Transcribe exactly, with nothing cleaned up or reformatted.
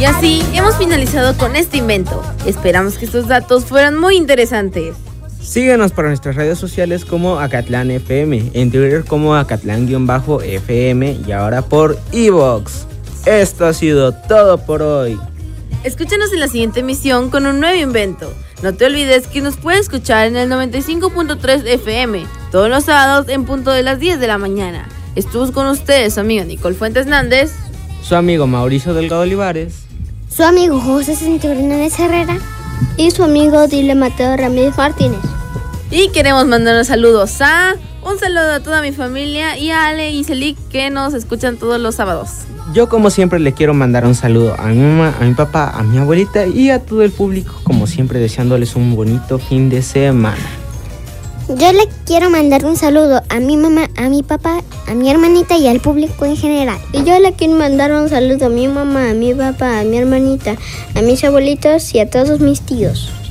Y así hemos finalizado con este invento. Esperamos que estos datos fueran muy interesantes. Síguenos por nuestras redes sociales como Acatlán F M, en Twitter como Acatlán-F M y ahora por iVoox. Esto ha sido todo por hoy. Escúchanos en la siguiente emisión con un nuevo invento. No te olvides que nos puedes escuchar en el noventa y cinco punto tres F M, todos los sábados en punto de las diez de la mañana. Estuvo con ustedes su amiga Nicole Fuentes Nández, su amigo Mauricio Delgado Olivares, su amigo José Centuriones Herrera y su amigo Dile Mateo Ramírez Martínez. Y queremos mandar saludos a... Un saludo a toda mi familia y a Ale y Celik que nos escuchan todos los sábados. Yo como siempre le quiero mandar un saludo a mi mamá, a mi papá, a mi abuelita y a todo el público, como siempre deseándoles un bonito fin de semana. Yo le quiero mandar un saludo a mi mamá, a mi papá, a mi hermanita y al público en general. Y yo le quiero mandar un saludo a mi mamá, a mi papá, a mi hermanita, a mis abuelitos y a todos mis tíos.